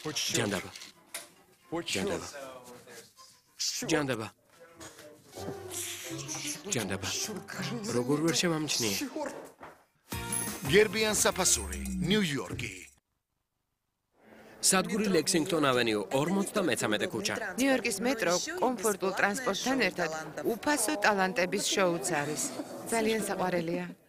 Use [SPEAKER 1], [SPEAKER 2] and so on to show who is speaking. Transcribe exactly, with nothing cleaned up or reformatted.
[SPEAKER 1] ჯანდაბა. ჯანდაბა. ჯანდაბა. ჯანდაბა. როგორ ვერ შემამჩნიე?
[SPEAKER 2] გერბიან საფასური, ნიუ-იორკი.
[SPEAKER 1] სადგური ლექსინგტონ ავენიუ, ორმოცდამეცამეტე ქუჩა.
[SPEAKER 3] ნიუ-იორკის მეტრო კომფორტულ ტრანსპორტთან ერთად უფასო ტალანტების შოუც არის. ძალიან საყვარელია.